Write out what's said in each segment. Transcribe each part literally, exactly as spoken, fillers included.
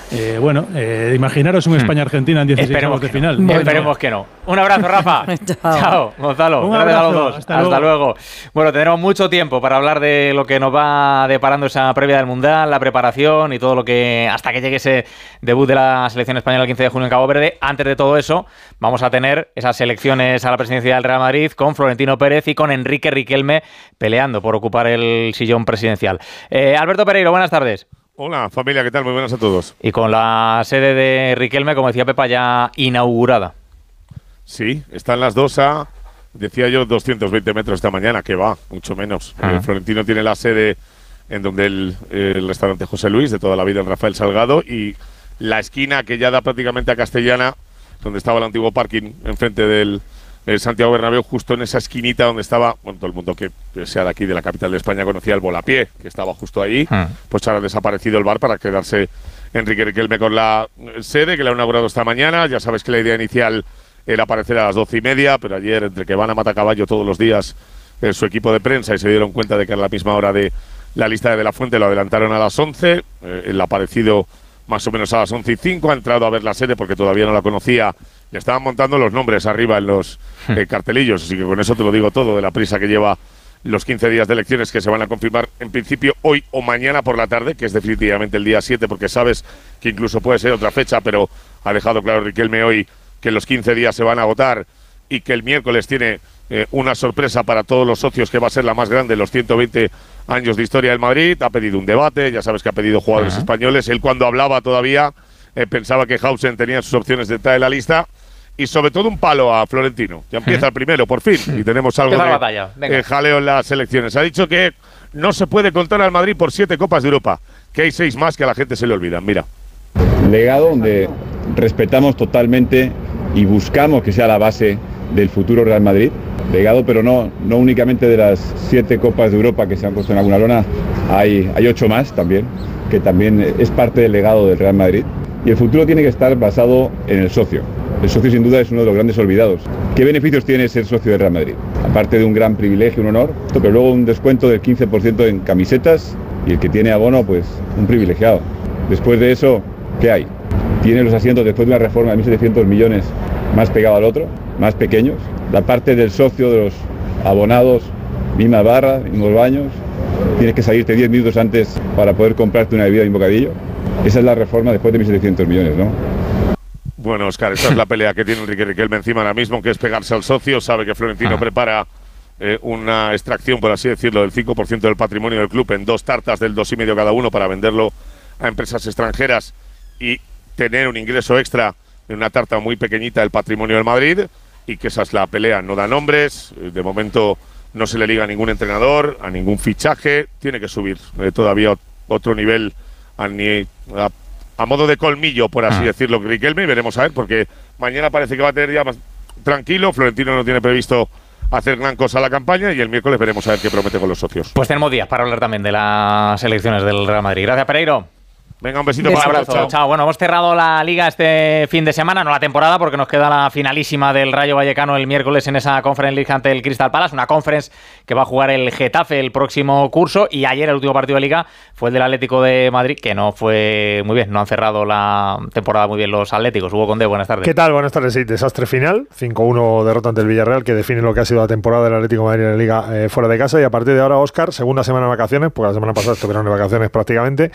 Eh, bueno, eh, imaginaros un España-Argentina en dieciséis avos de final. Bueno. Esperemos que no. Un abrazo, Rafa. Chao. Chao, Gonzalo. Un Gracias abrazo. a los dos. Hasta, Hasta luego. luego. Bueno, tendremos mucho tiempo para hablar de lo que nos va deparando esa previa del Mundial, la preparación y todo lo que, hasta que llegue ese debut de la selección española el quince de junio en Cabo Verde. Antes de todo eso, vamos a tener esas elecciones a la presidencia del Real Madrid con Florentino Pérez y con Enrique Riquelme peleando por ocupar el sillón presidencial. Eh, Alberto Pereiro, buenas tardes. Hola, familia, ¿qué tal? Muy buenas a todos. Y con la sede de Riquelme, como decía Pepa, ya inaugurada. Sí, están las dos a, decía yo, doscientos veinte metros esta mañana, que va, mucho menos. Ah. Eh, Florentino tiene la sede en donde el, el restaurante José Luis, de toda la vida, en Rafael Salgado, y la esquina que ya da prácticamente a Castellana, donde estaba el antiguo parking enfrente del el Santiago Bernabéu, justo en esa esquinita donde estaba, bueno, todo el mundo que sea de aquí, de la capital de España, conocía el Volapié, que estaba justo ahí. Ah. Pues ahora ha desaparecido el bar para quedarse Enrique Riquelme con la sede, que la ha inaugurado esta mañana. Ya sabes que la idea inicial era aparecer a las doce y media, pero ayer, entre que van a Matacaballo todos los días eh, su equipo de prensa y se dieron cuenta de que era la misma hora de la lista de De La Fuente, lo adelantaron a las once. Eh, él ha aparecido más o menos a las once y cinco, ha entrado a ver la sede porque todavía no la conocía. Le estaban montando los nombres arriba en los eh, cartelillos, así que con eso te lo digo todo de la prisa que lleva los quince días de elecciones, que se van a confirmar en principio hoy o mañana por la tarde, que es definitivamente el día siete, porque sabes que incluso puede ser otra fecha, pero ha dejado claro Riquelme hoy que los quince días se van a votar y que el miércoles tiene eh, una sorpresa para todos los socios, que va a ser la más grande, los ciento veinte años de historia del Madrid. Ha pedido un debate, ya sabes que ha pedido jugadores uh-huh. españoles. Él, cuando hablaba todavía, eh, pensaba que Hausen tenía sus opciones de entrar en la lista. Y sobre todo un palo a Florentino. Ya empieza el primero, por fin. Y tenemos algo de eh, jaleo en las elecciones. Ha dicho que no se puede contar al Madrid por siete Copas de Europa. Que hay seis más que a la gente se le olvidan. Mira. Legado donde respetamos totalmente y buscamos que sea la base del futuro Real Madrid. Legado, pero no, no únicamente de las siete Copas de Europa que se han puesto en alguna lona. Hay, hay ocho más también, que también es parte del legado del Real Madrid. Y el futuro tiene que estar basado en el socio. El socio sin duda es uno de los grandes olvidados. ¿Qué beneficios tiene ser socio del Real Madrid? Aparte de un gran privilegio, un honor, pero luego un descuento del quince por ciento en camisetas y el que tiene abono, pues un privilegiado. Después de eso, ¿qué hay? Tiene los asientos después de una reforma de mil setecientos millones más pegado al otro, más pequeños. La parte del socio, de los abonados, misma barra, mismos baños. Tienes que salirte diez minutos antes para poder comprarte una bebida y un bocadillo. Esa es la reforma después de mil setecientos millones, ¿no? Bueno, Óscar, esa es la pelea que tiene Enrique Riquelme encima ahora mismo, que es pegarse al socio. Sabe que Florentino ah. prepara eh, una extracción, por así decirlo, del cinco por ciento del patrimonio del club en dos tartas del dos y medio cada uno para venderlo a empresas extranjeras y tener un ingreso extra en una tarta muy pequeñita del patrimonio del Madrid, y que esa es la pelea. No da nombres, de momento no se le liga a ningún entrenador, a ningún fichaje. Tiene que subir eh, todavía otro nivel a, ni, a a modo de colmillo, por así ah. decirlo, Riquelme, y veremos a ver, porque mañana parece que va a tener ya más tranquilo. Florentino no tiene previsto hacer gran cosa a la campaña y el miércoles veremos a ver qué promete con los socios. Pues tenemos días para hablar también de las elecciones del Real Madrid. Gracias, Pereiro. Venga, un besito. Un para abrazo. Chao. Chao. Bueno, hemos cerrado la Liga este fin de semana, no la temporada, porque nos queda la finalísima del Rayo Vallecano el miércoles en esa Conference League ante el Crystal Palace, una Conference que va a jugar el Getafe el próximo curso, y ayer el último partido de Liga fue el del Atlético de Madrid, que no fue muy bien, no han cerrado la temporada muy bien los Atléticos. Hugo Condé, buenas tardes. ¿Qué tal? Buenas tardes. Sí, desastre final, cinco uno derrota ante el Villarreal, que define lo que ha sido la temporada del Atlético de Madrid en la Liga eh, fuera de casa, y a partir de ahora, Óscar, segunda semana de vacaciones, porque la semana pasada estuvieron de vacaciones prácticamente,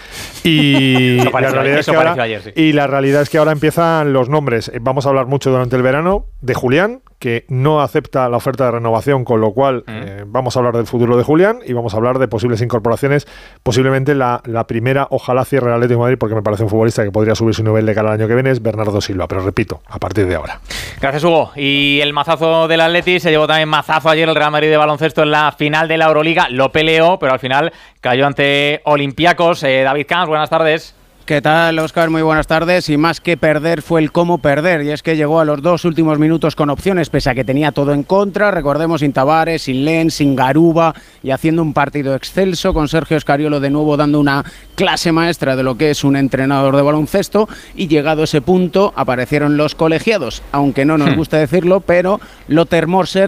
y la realidad es que ahora, ayer, sí. y la realidad es que ahora empiezan los nombres. Vamos a hablar mucho durante el verano de Julián, que no acepta la oferta de renovación, con lo cual mm. eh, vamos a hablar del futuro de Julián y vamos a hablar de posibles incorporaciones. Posiblemente la, la primera, ojalá cierre el Atlético de Madrid, porque me parece un futbolista que podría subir su nivel de cara al año que viene, es Bernardo Silva, pero repito, a partir de ahora. Gracias, Hugo. Y el mazazo del Atleti, se llevó también mazazo ayer el Real Madrid de baloncesto en la final de la Euroliga, lo peleó, pero al final cayó ante Olympiacos. eh, David Camps, buenas tardes. ¿Qué tal, Óscar? Muy buenas tardes. Y más que perder fue el cómo perder, y es que llegó a los dos últimos minutos con opciones, pese a que tenía todo en contra. Recordemos, sin Tavares, sin Len, sin Garuba, y haciendo un partido excelso, con Sergio Scariolo de nuevo dando una clase maestra de lo que es un entrenador de baloncesto. Y llegado ese punto aparecieron los colegiados, aunque no nos gusta decirlo, pero Lothar Morser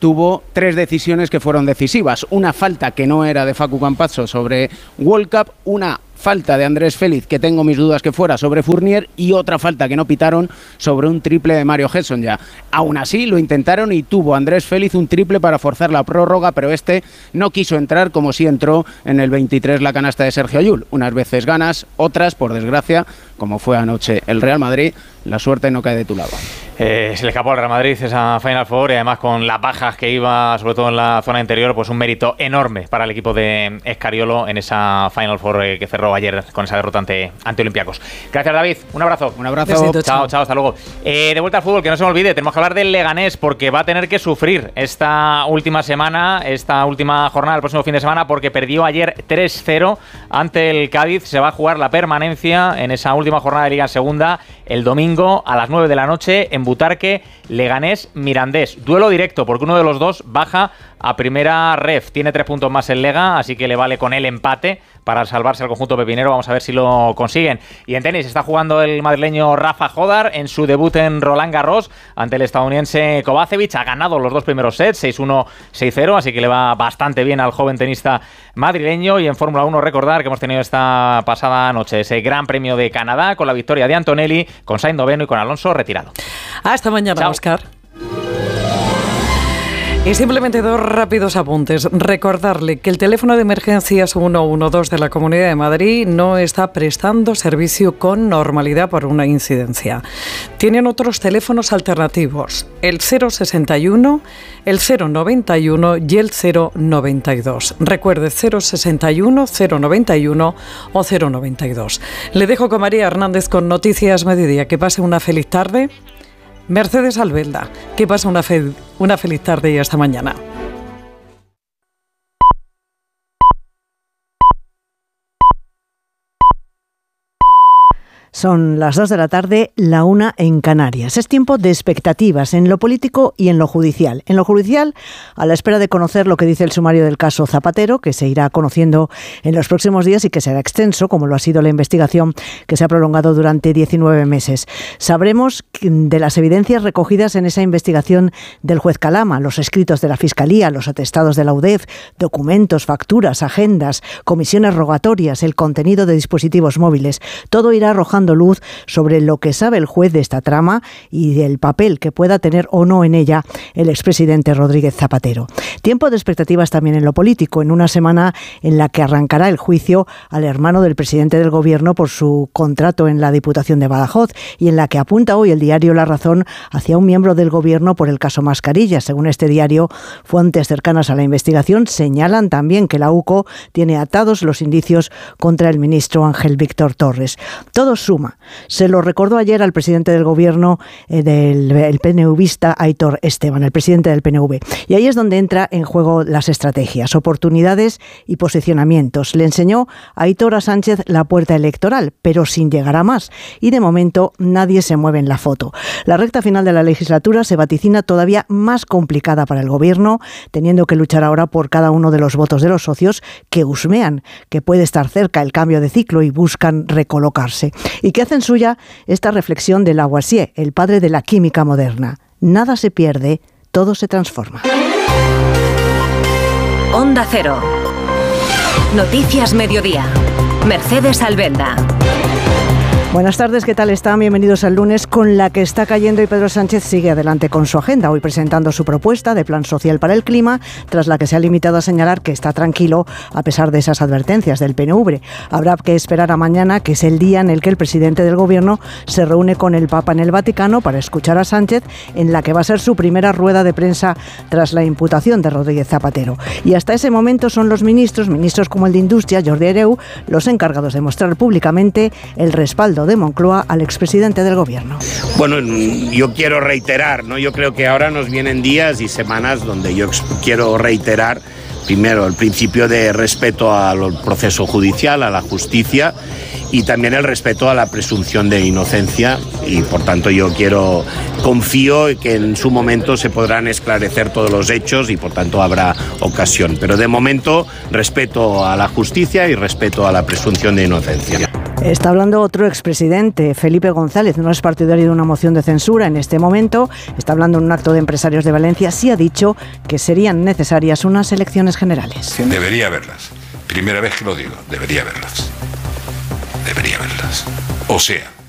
tuvo tres decisiones que fueron decisivas. Una falta que no era de Facu Campazzo sobre World Cup, una falta de Andrés Félix, que tengo mis dudas que fuera, sobre Fournier, y otra falta que no pitaron sobre un triple de Mario Gedson ya. Aún así lo intentaron y tuvo Andrés Félix un triple para forzar la prórroga, pero este no quiso entrar, como sí entró en el veintitrés la canasta de Sergio Llull. Unas veces ganas, otras, por desgracia, como fue anoche el Real Madrid, la suerte no cae de tu lado. Eh, se le escapó al Real Madrid esa Final Four y además con las bajas que iba, sobre todo en la zona interior, pues un mérito enorme para el equipo de Escariolo en esa Final Four eh, que cerró ayer con esa derrota ante, ante Olympiacos. Gracias, David. Un abrazo. Un abrazo. Besito, chao, chao, hasta luego. Eh, de vuelta al fútbol, que no se me olvide, tenemos que hablar del Leganés porque va a tener que sufrir esta última semana, esta última jornada, el próximo fin de semana, porque perdió ayer tres cero ante el Cádiz. Se va a jugar la permanencia en esa última jornada de Liga en Segunda el domingo a las nueve de la noche en Butarque, Leganés Mirandés. Duelo directo porque uno de los dos baja a primera ref. Tiene tres puntos más el Lega, así que le vale con el empate para salvarse al conjunto pepinero. Vamos a ver si lo consiguen. Y en tenis está jugando el madrileño Rafa Jodar en su debut en Roland Garros ante el estadounidense Kovacevic. Ha ganado los dos primeros sets, seis uno, seis cero, así que le va bastante bien al joven tenista madrileño. Y en Fórmula uno recordar que hemos tenido esta pasada noche ese Gran Premio de Canadá con la victoria de Antonelli, con Sainz noveno y con Alonso retirado. Hasta mañana, Chao. Óscar. Y simplemente dos rápidos apuntes. Recordarle que el teléfono de emergencias uno uno dos de la Comunidad de Madrid no está prestando servicio con normalidad por una incidencia. Tienen otros teléfonos alternativos, el cero sesenta y uno, el cero noventa y uno y el cero noventa y dos. Recuerde, cero sesenta y uno, cero noventa y uno o cero noventa y dos. Le dejo con María Hernández con Noticias Mediodía. Que pase una feliz tarde. Mercedes Albelda, que pasa una, fe- una feliz tarde y hasta mañana. Son las dos de la tarde, la una en Canarias. Es tiempo de expectativas en lo político y en lo judicial. En lo judicial, a la espera de conocer lo que dice el sumario del caso Zapatero, que se irá conociendo en los próximos días y que será extenso, como lo ha sido la investigación que se ha prolongado durante diecinueve meses. Sabremos de las evidencias recogidas en esa investigación del juez Calama, los escritos de la Fiscalía, los atestados de la U D E F, documentos, facturas, agendas, comisiones rogatorias, el contenido de dispositivos móviles. Todo irá arrojando luz sobre lo que sabe el juez de esta trama y del papel que pueda tener o no en ella el expresidente Rodríguez Zapatero. Tiempo de expectativas también en lo político, en una semana en la que arrancará el juicio al hermano del presidente del Gobierno por su contrato en la Diputación de Badajoz y en la que apunta hoy el diario La Razón hacia un miembro del Gobierno por el caso Mascarilla. Según este diario, fuentes cercanas a la investigación señalan también que la U C O tiene atados los indicios contra el ministro Ángel Víctor Torres. Todo suma. Se lo recordó ayer al presidente del Gobierno eh, del el PNVista Aitor Esteban, el presidente del P N V. Y ahí es donde entra en juego las estrategias, oportunidades y posicionamientos. Le enseñó a Aitor a Sánchez la puerta electoral, pero sin llegar a más. Y de momento nadie se mueve en la foto. La recta final de la legislatura se vaticina todavía más complicada para el Gobierno, teniendo que luchar ahora por cada uno de los votos de los socios que husmean que puede estar cerca el cambio de ciclo y buscan recolocarse. Y que hacen suya esta reflexión de Lavoisier, el padre de la química moderna. Nada se pierde, todo se transforma. Onda Cero. Noticias Mediodía. Mercedes Albelda. Buenas tardes, ¿qué tal están? Bienvenidos al lunes con la que está cayendo y Pedro Sánchez sigue adelante con su agenda, hoy presentando su propuesta de plan social para el clima, tras la que se ha limitado a señalar que está tranquilo a pesar de esas advertencias del P N V. Habrá que esperar a mañana, que es el día en el que el presidente del Gobierno se reúne con el Papa en el Vaticano para escuchar a Sánchez, en la que va a ser su primera rueda de prensa tras la imputación de Rodríguez Zapatero. Y hasta ese momento son los ministros, ministros como el de Industria, Jordi Hereu, los encargados de mostrar públicamente el respaldo de Moncloa al expresidente del Gobierno. Bueno, yo quiero reiterar, ¿no? Yo creo que ahora nos vienen días y semanas donde yo quiero reiterar, primero, el principio de respeto al proceso judicial, a la justicia, y también el respeto a la presunción de inocencia, y por tanto yo quiero, confío que en su momento se podrán esclarecer todos los hechos y por tanto habrá ocasión. Pero de momento, respeto a la justicia y respeto a la presunción de inocencia. Está hablando otro expresidente, Felipe González, no es partidario de una moción de censura en este momento. Está hablando en un acto de empresarios de Valencia. Sí ha dicho que serían necesarias unas elecciones generales. Debería haberlas. Primera vez que lo digo, debería haberlas. Debería haberlas. O sea,